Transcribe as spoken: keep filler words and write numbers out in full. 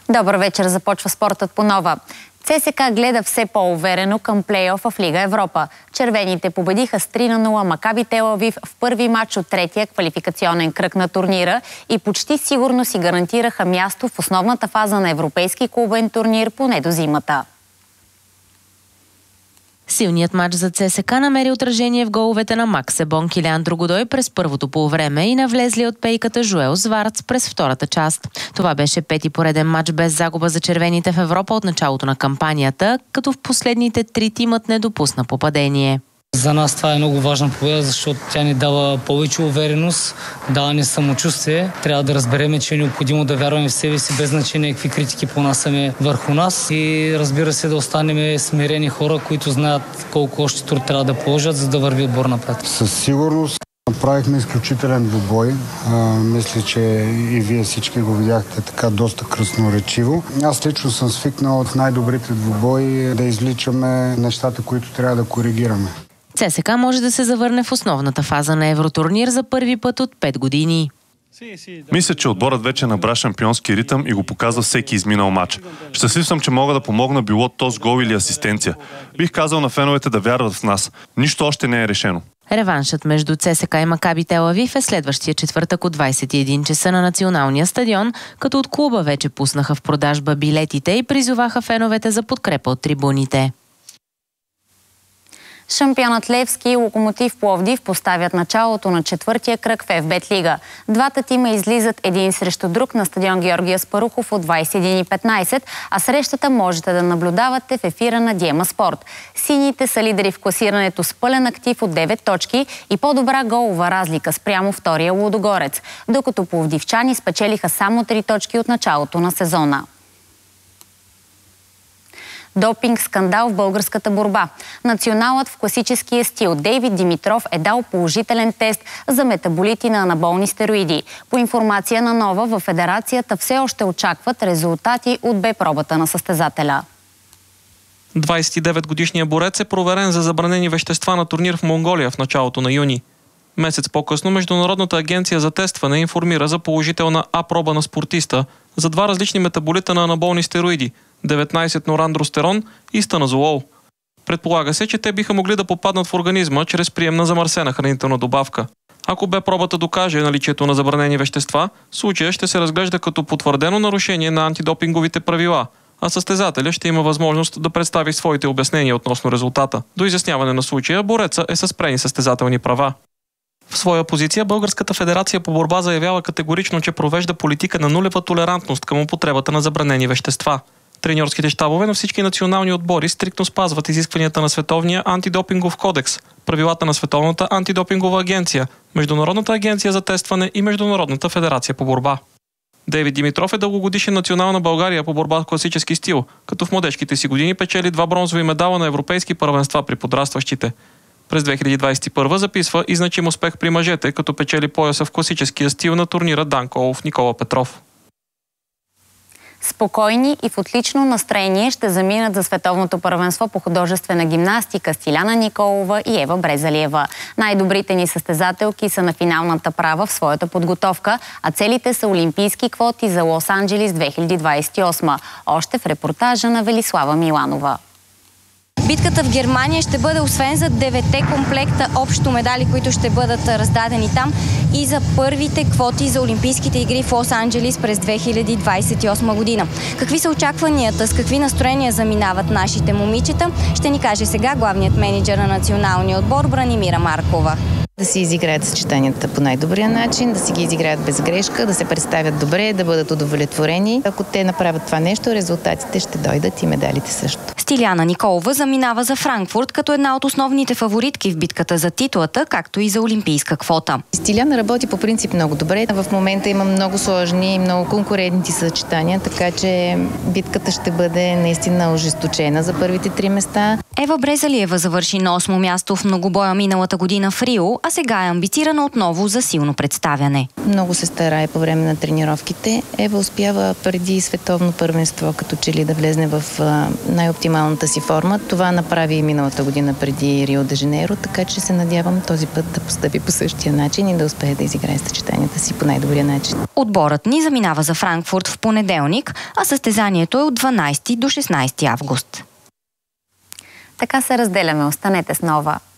Добър вечер, започва спортът по нова. ЦСКА гледа все по-уверено към плейоф в Лига Европа. Червените победиха с три на нула Макаби Тел Авив в първи матч от третия квалификационен кръг на турнира и почти сигурно си гарантираха място в основната фаза на европейски клубен турнир поне до зимата. Силният матч за ЦСКА намери отражение в головете на Макс Ебонк и Леандро Годой през първото полувреме и навлезли от пейката Жуел Зварц през втората част. Това беше пети пореден матч без загуба за червените в Европа от началото на кампанията, като в последните три тимът не допусна попадение. За нас това е много важна победа, защото тя ни дава повече увереност, дава ни самочувствие. Трябва да разберем, че е необходимо да вярваме в себе си, без значение какви критики понасяме върху нас и разбира се да останем смирени хора, които знаят колко още труд трябва да положат, за да върви отбор напред. Със сигурност направихме изключителен двубой. А, мисля, че и вие всички го видяхте така доста красноречиво. Аз лично съм свикнал от най-добрите двубои да изличаме нещата, които трябва да коригираме. ЦСКА може да се завърне в основната фаза на Евротурнир за първи път от пет години. Мисля, че отборът вече набра шампионски ритъм и го показва всеки изминал матч. Щастлив съм, че мога да помогна било то с гол или асистенция. Бих казал на феновете да вярват в нас. Нищо още не е решено. Реваншът между ЦСКА и Макаби Тел Авив е следващия четвъртък от двадесет и един часа на националния стадион, като от клуба вече пуснаха в продажба билетите и призоваха феновете за подкрепа от трибуните. Шампионът Левски и Локомотив Пловдив поставят началото на четвъртия кръг в ЕФБЕТ Лига. Двата тима излизат един срещу друг на стадион Георги Аспарухов от двадесет и един и петнадесет, а срещата можете да наблюдавате в ефира на Диема Спорт. Сините са лидери в класирането с пълен актив от девет точки и по-добра голова разлика спрямо втория Лудогорец, докато пловдивчани спечелиха само три точки от началото на сезона. Допинг скандал в българската борба. Националът в класическия стил Дейвид Димитров е дал положителен тест за метаболити на анаболни стероиди. По информация на Нова, в федерацията все още очакват резултати от Б-пробата на състезателя. двадесет и девет-годишният борец е проверен за забранени вещества на турнир в Монголия в началото на юни. Месец по-късно Международната агенция за тестване информира за положителна А-проба на спортиста за два различни метаболита на анаболни стероиди – деветнадесет норандростерон и станазолол. Предполага се, че те биха могли да попаднат в организма чрез прием на замърсена хранителна добавка. Ако Б-пробата докаже наличието на забранени вещества, случая ще се разглежда като потвърдено нарушение на антидопинговите правила, а състезателя ще има възможност да представи своите обяснения относно резултата. До изясняване на случая бореца е със спрени състезателни права. В своя позиция Българската федерация по борба заявява категорично, че провежда политика на нулева толерантност към употребата на забранени вещества. Треньорските щабове на всички национални отбори стриктно спазват изискванията на Световния антидопингов кодекс, правилата на Световната антидопингова агенция, Международната агенция за тестване и Международната федерация по борба. Дейвид Димитров е дългогодишен национал на България по борба в класически стил, като в младежките си години печели два бронзови медала на европейски първенства при подрастващите. През две хиляди двадесет и първа записва и значим успех при мъжете, като печели пояса в класическия стил на турнира Данко Олов Никола Петров. Спокойни и в отлично настроение ще заминат за световното първенство по художествена гимнастика Стиляна Николова и Ева Брезалиева. Най-добрите ни състезателки са на финалната права в своята подготовка, а целите са олимпийски квоти за Лос-Анджелис две хиляди двадесет и осма. Още в репортажа на Велислава Миланова. Битката в Германия ще бъде освен за деветте комплекта общо медали, които ще бъдат раздадени там, и за първите квоти за Олимпийските игри в Лос-Анджелис през две хиляди двадесет и осма година. Какви са очакванията, с какви настроения заминават нашите момичета, ще ни каже сега главният мениджър на националния отбор Бранимира Маркова. Да си изиграят съчетанията по най-добрия начин, да си ги изиграят без грешка, да се представят добре, да бъдат удовлетворени. Ако те направят това нещо, резултатите ще дойдат и медалите също. Стиляна Николова заминава за Франкфурт като една от основните фаворитки в битката за титулата, както и за олимпийска квота. Стиляна работи по принцип много добре. В момента има много сложни и много конкурентни съчетания, така че битката ще бъде наистина ожесточена за първите три места. Ева Брезалиева завърши на осмо място в многобоя миналата година в Рио, а сега е амбицирана отново за силно представяне. Много се старае по време на тренировките. Ева успява преди световно първенство, като че ли да влезне в най-оптималната максималната си форма. Това направи и миналата година преди Рио де Жанейро, така че се надявам този път да постъпи по същия начин и да успее да изиграе съчетанията си по най-добрия начин. Отборът ни заминава за Франкфурт в понеделник, а състезанието е от дванайсети до шестнайсети август. Така се разделяме. Останете с Нова.